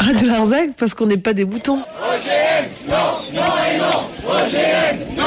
Radio Larzac parce qu'on n'est pas des moutons. OGM, non, non et non. OGM, non.